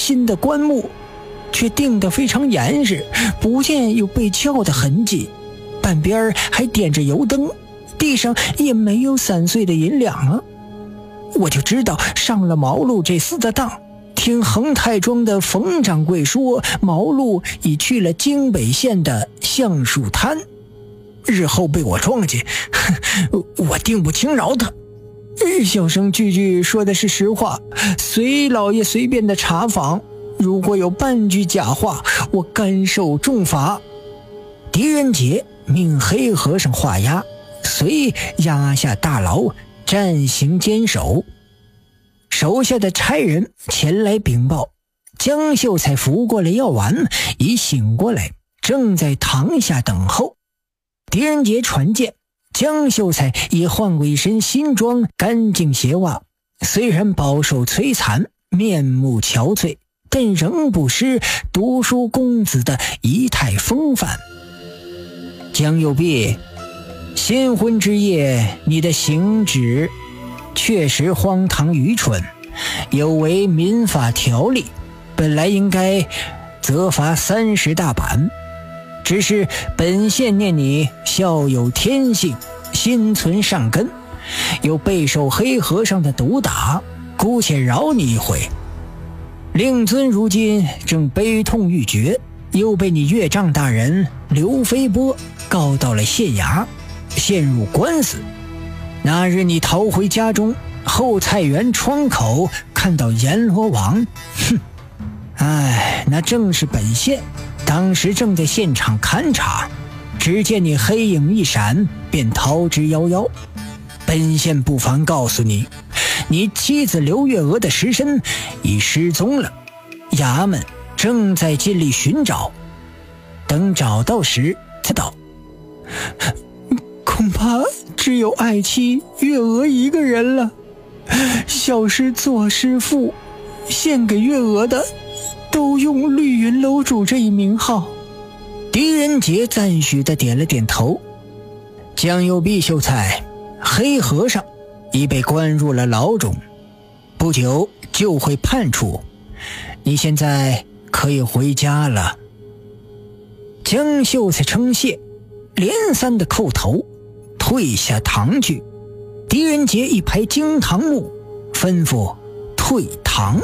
新的棺木，却钉得非常严实，不见有被撬的痕迹，半边还点着油灯，地上也没有散碎的银两啊！我就知道上了毛路这厮的当。听恒泰庄的冯掌柜说，毛路已去了京北县的橡树滩，日后被我撞见，我定不轻饶他。小生句句说的是实话，随老爷随便的查访，如果有半句假话，我甘受重罚。狄仁杰命黑和尚画押，遂押下大牢，暂行监守。手下的差人前来禀报，江秀才服过了药丸，已醒过来，正在堂下等候。狄仁杰传见，江秀才也换过一身新装，干净鞋袜，虽然饱受摧残，面目憔悴，但仍不失读书公子的仪态风范。江右弼，新婚之夜，你的行止确实荒唐愚蠢，有违民法条例，本来应该责罚30大板，只是本县念你孝有天性，心存善根，又备受黑和尚的毒打，姑且饶你一回。令尊如今正悲痛欲绝，又被你岳丈大人刘飞波告到了县衙，陷入官司。那日你逃回家中，后菜园窗口看到阎罗王，那正是本县，当时正在现场勘察，只见你黑影一闪，便逃之夭夭。本县不妨告诉你，你妻子刘月娥的尸身已失踪了，衙门正在尽力寻找，等找到时才到。恐怕只有爱妻月娥一个人了，小师做师父献给月娥的都用绿云楼主这一名号。狄仁杰赞许地点了点头。江右弼秀才，黑和尚已被关入了牢中，不久就会判处，你现在可以回家了。江秀才称谢，连三的叩头，退下堂去。狄仁杰一拍惊堂木，吩咐退堂。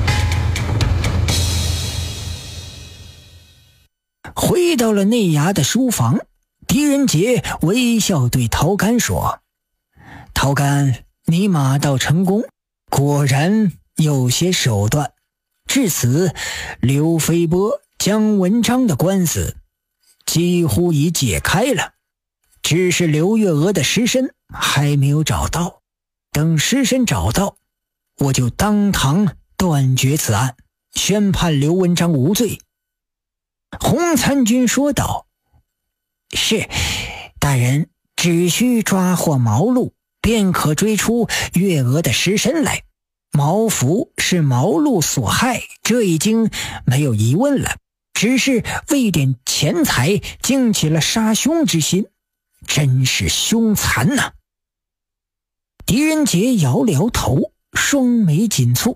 回到了内衙的书房，狄仁杰微笑对陶干说：陶干，你马到成功，果然有些手段。至此，刘飞波、姜文章的官司几乎已解开了，只是刘月娥的尸身还没有找到。等尸身找到，我就当堂断绝此案，宣判刘文章无罪。洪参军说道：是，大人只需抓获毛路，便可追出月娥的尸身来。毛福是毛路所害，这已经没有疑问了，只是为点钱财惊起了杀兄之心，真是凶残呐。狄仁杰摇了摇头，双眉紧蹙，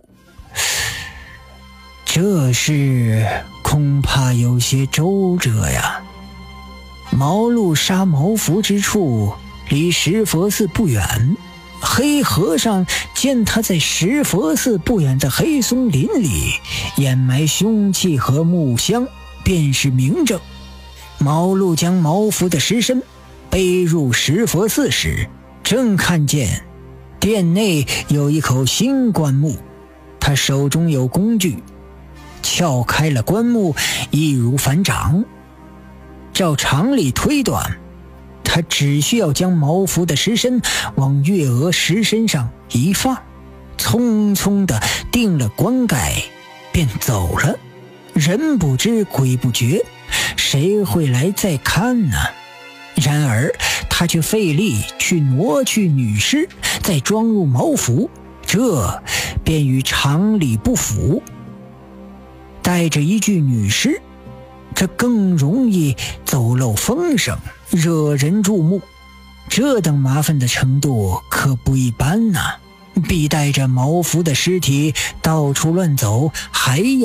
这事恐怕有些周折呀。毛路杀毛福之处离石佛寺不远，黑和尚见他在石佛寺不远的黑松林里掩埋凶器和木箱，便是明证。毛路将毛福的尸身背入石佛寺时，正看见殿内有一口新棺木，他手中有工具，撬开了棺木，易如反掌。照常理推断，他只需要将毛福的尸身往月娥尸身上一放，匆匆地定了棺盖便走了，人不知鬼不觉，谁会来再看呢？然而他却费力去挪去女尸，再装入毛服，这便与常理不符。带着一具女尸，这更容易走漏风声，惹人注目，这等麻烦的程度可不一般呐，比带着毛福的尸体到处乱走还要